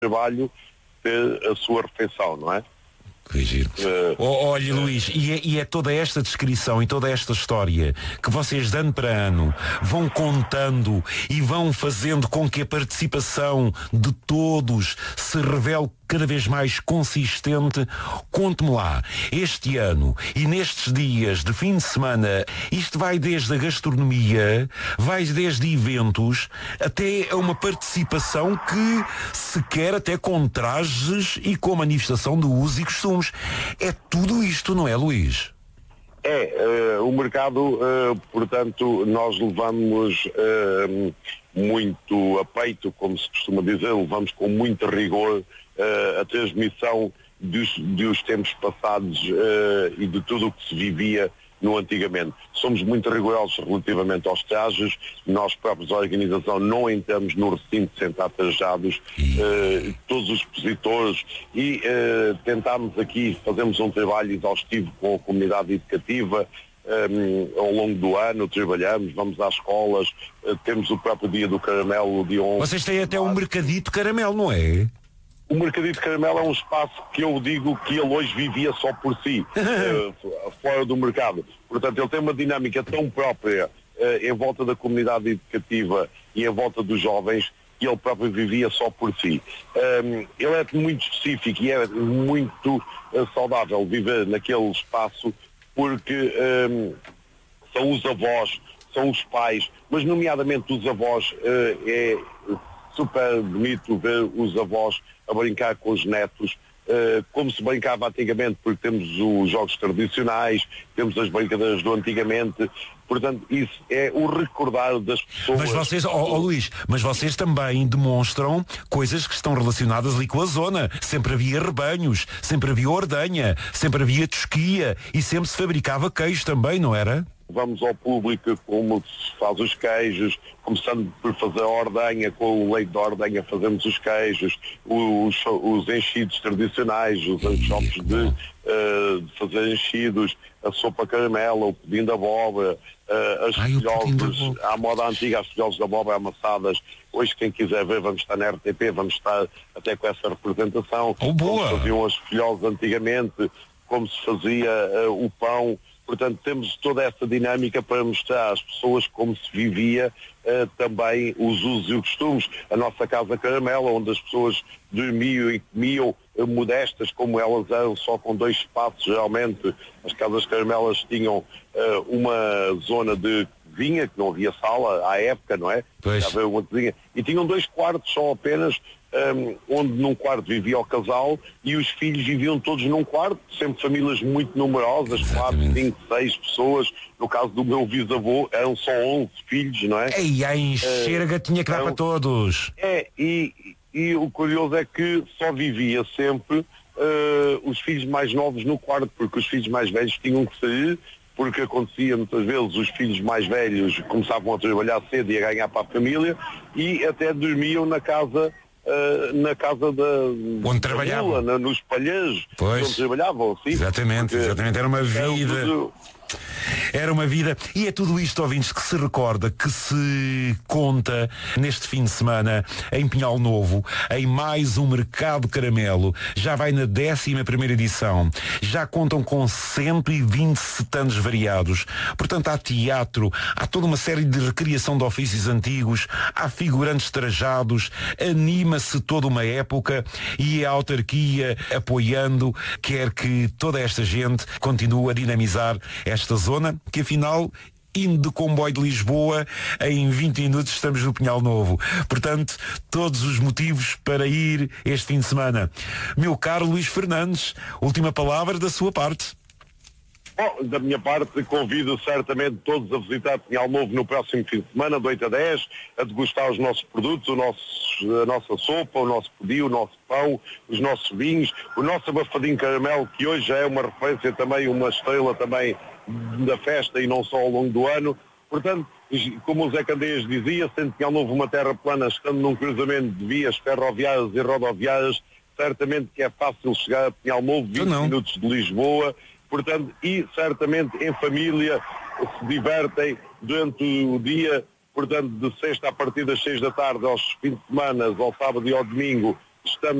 trabalho ter a sua refeição, não é? Que giro. Olha, Luís, e é toda esta descrição e toda esta história que vocês, de ano para ano, vão contando e vão fazendo com que a participação de todos se revele cada vez mais consistente. Conte-me lá, este ano e nestes dias de fim de semana, isto vai desde a gastronomia, vai desde eventos, até a uma participação que se quer até com trajes e com manifestação de usos e costumes. É tudo isto, não é, Luís? O mercado, portanto, nós levamos muito a peito, como se costuma dizer, levamos com muito rigor a transmissão dos tempos passados e de tudo o que se vivia no antigamente. Somos muito rigorosos relativamente aos trajes, nós próprios, a organização, não entramos no recinto sem estar trajados, todos os expositores, e tentámos aqui, fazemos um trabalho exaustivo com a comunidade educativa. Ao longo do ano trabalhamos, vamos às escolas, temos o próprio dia do caramelo, o dia 11. Vocês têm até um mercadito caramelo, não é? O Mercadito de Caramelo é um espaço que eu digo que ele hoje vivia só por si, fora do mercado. Portanto, ele tem uma dinâmica tão própria em volta da comunidade educativa e em volta dos jovens, que ele próprio vivia só por si. Ele é muito específico e é muito saudável viver naquele espaço, porque são os avós, são os pais, mas nomeadamente os avós. É super bonito ver os avós a brincar com os netos, como se brincava antigamente, porque temos os jogos tradicionais, temos as brincadeiras do antigamente. Portanto, isso é o recordar das pessoas. Mas vocês, Luís, mas vocês também demonstram coisas que estão relacionadas ali com a zona. Sempre havia rebanhos, sempre havia ordenha, sempre havia tosquia e sempre se fabricava queijo também, não era? Vamos ao público como se faz os queijos, começando por fazer a ordenha, com o leite da ordenha fazemos os queijos, os enchidos tradicionais, os anchofes de fazer enchidos, a sopa caramela, o pudim da abóbora, as filhoses, à moda antiga, as filhoses da abóbora amassadas. Hoje, quem quiser ver, vamos estar na RTP, vamos estar até com essa representação. Boa. Como se faziam as filhoses antigamente, como se fazia o pão. Portanto, temos toda essa dinâmica para mostrar às pessoas como se vivia também os usos e os costumes. A nossa Casa Caramela, onde as pessoas dormiam e comiam modestas, como elas eram, só com 2 espaços. Geralmente, as Casas Caramelas tinham uma zona de cozinha, que não havia sala à época, não é? Havia uma cozinha. E tinham 2 quartos só apenas, onde num quarto vivia o casal e os filhos viviam todos num quarto, sempre famílias muito numerosas, 4, 5, 6 pessoas. No caso do meu bisavô eram só 11 filhos, não é? E a enxerga tinha que dar para todos. E o curioso é que só vivia sempre os filhos mais novos no quarto, porque os filhos mais velhos tinham que sair, porque acontecia muitas vezes os filhos mais velhos começavam a trabalhar cedo e a ganhar para a família e até dormiam na casa onde trabalhavam, nos palheiros onde trabalhavam, sim. Exatamente, era uma vida. Era uma vida. E é tudo isto, ouvintes, que se recorda, que se conta neste fim de semana em Pinhal Novo, em mais um Mercado Caramelo. Já vai na 11ª edição. Já contam com 120 stands variados. Portanto, há teatro, há toda uma série de recriação de ofícios antigos, há figurantes trajados, anima-se toda uma época e a autarquia apoiando, quer que toda esta gente continue a dinamizar esta zona, que afinal, indo de comboio de Lisboa, em 20 minutos estamos no Pinhal Novo. Portanto, todos os motivos para ir este fim de semana. Meu caro Luís Fernandes, última palavra da sua parte. Bom, da minha parte, convido certamente todos a visitar Pinhal Novo no próximo fim de semana, de 8 a 10, a degustar os nossos produtos, a nossa sopa, o nosso pudim, o nosso pão, os nossos vinhos, o nosso abafadinho caramelo, que hoje já é uma referência também, uma estrela também da festa e não só ao longo do ano. Portanto, como o Zé Candeias dizia, sendo Pinhal Novo uma terra plana, estando num cruzamento de vias ferroviárias e rodoviárias, certamente que é fácil chegar a Pinhal Novo, 20 minutos de Lisboa. Portanto, e certamente em família se divertem durante o dia, portanto, de sexta a partir das 6 da tarde aos fins de semana, ao sábado e ao domingo, estamos